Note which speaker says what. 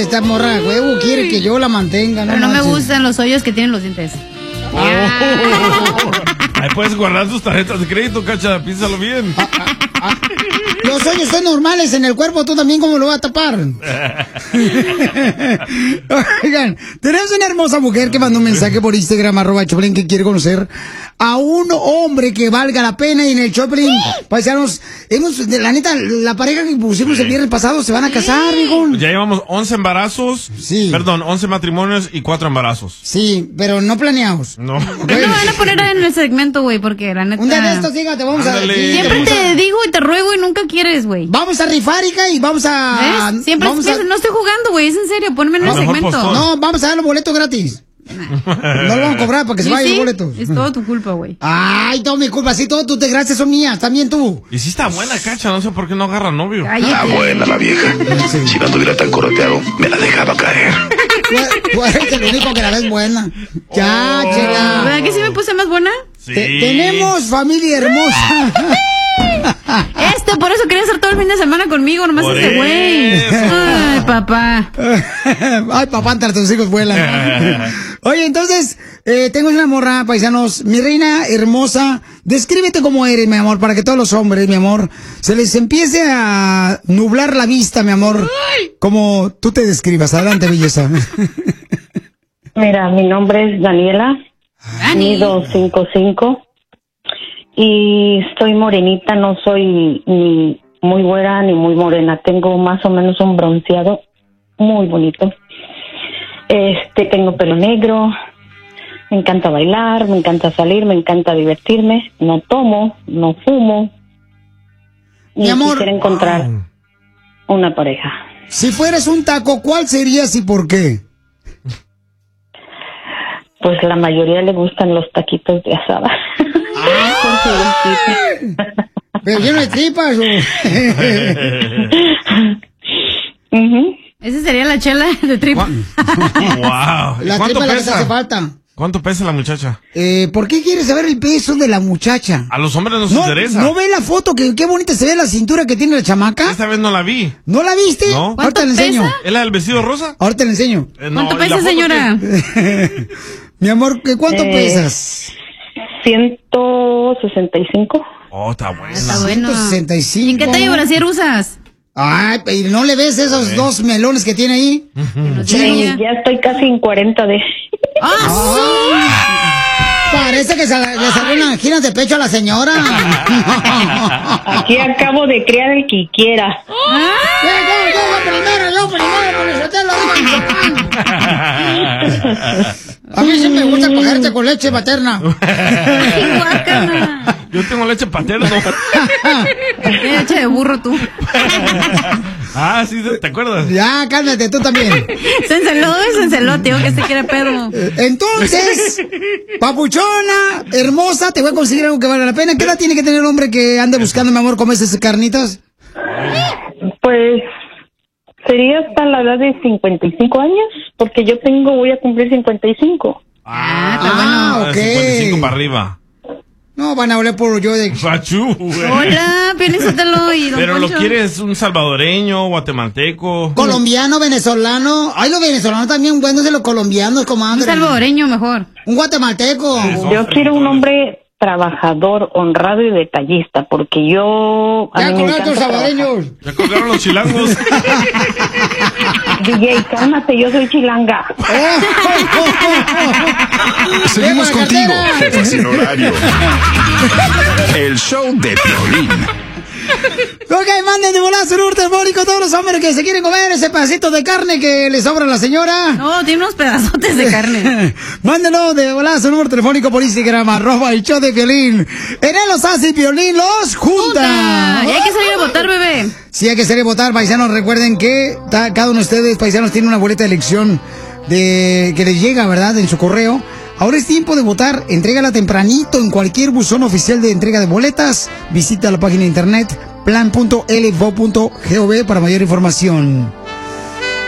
Speaker 1: esta morra, huevo, quiere que yo la mantenga.
Speaker 2: Pero no me gustan los hoyos que tienen los dientes.
Speaker 3: Ahí puedes guardar tus tarjetas de crédito, Cacha, piénsalo bien.
Speaker 1: Los hoyos son normales en el cuerpo, tú también, ¿cómo lo vas a tapar? Oigan, tenemos una hermosa mujer que mandó un mensaje por Instagram, @Choplin, que quiere conocer a un hombre que valga la pena. Y en el Choplin, paisanos, la neta, la pareja que pusimos el viernes pasado se van a casar, hijo.
Speaker 3: Ya llevamos 11 embarazos, perdón, 11 matrimonios y 4 embarazos.
Speaker 1: Sí, pero no planeados.
Speaker 3: No.
Speaker 2: No me van a poner en el segmento, güey, porque la neta...
Speaker 1: Un día de estos, dígate, vamos a...
Speaker 2: Siempre te digo y te ruego y nunca quieres, güey.
Speaker 1: Vamos a rifar, hija, y vamos a...
Speaker 2: ¿Ves? Siempre no estoy jugando, güey, es en serio, ponme en el segmento.
Speaker 1: No, vamos a dar los boletos gratis. No lo vamos a cobrar para que se vayan los boletos.
Speaker 2: Es todo tu culpa, güey.
Speaker 1: Ay, todo mi culpa, sí, todo tus desgracias son mías, también tú.
Speaker 3: Y sí está buena, Cacha, no sé por qué no agarra novio.
Speaker 4: Está buena la vieja. Si no anduviera tan coroteado, me la dejaba caer.
Speaker 1: Tú eres el único que la ves buena. Ya, chela.
Speaker 2: ¿Verdad que sí me puse más buena?
Speaker 3: Sí.
Speaker 1: Tenemos familia hermosa.
Speaker 2: Por eso quería hacer todo el fin de semana conmigo, nomás ese güey. Ay, papá.
Speaker 1: Ay, papá, entre tus hijos vuelan. Oye, entonces, tengo una morra, paisanos. Mi reina hermosa, descríbete cómo eres, mi amor, para que todos los hombres, mi amor, se les empiece a nublar la vista, mi amor, como tú te describas. Adelante, belleza.
Speaker 5: Mira, mi nombre es Daniela, mido 5'5", y estoy morenita, no soy ni muy güera ni muy morena, tengo más o menos un bronceado muy bonito. Tengo pelo negro, me encanta bailar, me encanta salir, me encanta divertirme, no tomo, no fumo.
Speaker 1: Mi amor,
Speaker 5: quisiera encontrar una pareja.
Speaker 1: Si fueras un taco, ¿cuál serías y por qué?
Speaker 5: Pues la mayoría le gustan los taquitos de asada.
Speaker 1: Pero lleno de tripas.
Speaker 2: Esa sería la chela de tripa.
Speaker 3: Wow.
Speaker 1: La
Speaker 3: ¿Cuánto
Speaker 1: tripa es la que te
Speaker 3: pesa?
Speaker 1: hace falta.
Speaker 3: ¿Cuánto pesa la muchacha?
Speaker 1: ¿Por qué quieres saber el peso de la muchacha?
Speaker 3: A los hombres nos interesa.
Speaker 1: ¿No ve la foto? Qué bonita se ve la cintura que tiene la chamaca.
Speaker 3: Esta vez no la vi.
Speaker 1: ¿No la viste?
Speaker 3: No.
Speaker 1: Ahorita le enseño.
Speaker 3: ¿Es la del vestido rosa?
Speaker 1: Ahorita le enseño.
Speaker 2: ¿Cuánto pesa, señora?
Speaker 1: Mi amor, ¿cuánto pesas?
Speaker 5: 165.
Speaker 3: Oh, está buena.
Speaker 2: Está bueno.
Speaker 1: 165.
Speaker 2: ¿Y en qué talla brasier usas?
Speaker 1: Ay, ¿y no le ves esos dos melones que tiene ahí?
Speaker 5: Ya estoy casi en 40 de...
Speaker 1: Parece que le salió una giras de pecho a la señora.
Speaker 5: Aquí acabo de criar el que quiera.
Speaker 1: Yo a mí sí me gusta cogerte con leche materna.
Speaker 3: Yo tengo leche paterna.
Speaker 2: Leche de burro tú.
Speaker 3: Ah, sí, ¿te acuerdas?
Speaker 1: Ya, cálmate, tú también.
Speaker 2: Se enceló, tío, que se quiere pedo.
Speaker 1: Entonces, papuchona, hermosa, te voy a conseguir algo que vale la pena. ¿Qué edad tiene que tener el hombre que ande buscando, mi amor, comer esas carnitas?
Speaker 5: Pues sería hasta la edad de 55 años, porque yo voy a cumplir 55.
Speaker 1: Ah, ok.
Speaker 3: 55 para arriba.
Speaker 1: No, van a hablar por yo de...
Speaker 3: Fachú, güey.
Speaker 2: Hola, Piénsatelo y don
Speaker 3: Pero
Speaker 2: Poncho.
Speaker 3: lo quieres un salvadoreño, guatemalteco.
Speaker 1: Colombiano, venezolano. Ay, los venezolanos también buenos de los colombianos, comadre.
Speaker 2: Un salvadoreño mejor.
Speaker 1: Un guatemalteco.
Speaker 5: Yo quiero un hombre trabajador, honrado y detallista, porque yo...
Speaker 1: Ya colgaron los salvadoreños.
Speaker 3: Ya colgaron los chilangos.
Speaker 5: DJ, cálmate, yo soy chilanga.
Speaker 4: Seguimos contigo, jefa sin horario. El show de Piolín.
Speaker 1: Ok, manden de volada su número telefónico todos los hombres que se quieren comer ese pedacito de carne que le sobra a la señora.
Speaker 2: No, tiene unos pedazotes de carne.
Speaker 1: Mándenlo de volada su número telefónico por Instagram, @el show de Piolín. En él los hace y Piolín los junta.
Speaker 2: Y hay que salir a votar, bebé.
Speaker 1: Sí, hay que salir a votar, paisanos. Recuerden que cada uno de ustedes, paisanos, tiene una boleta de elección que les llega, ¿verdad?, en su correo. Ahora es tiempo de votar. Entrégala tempranito en cualquier buzón oficial de entrega de boletas. Visita la página de internet plan.lvo.gov para mayor información.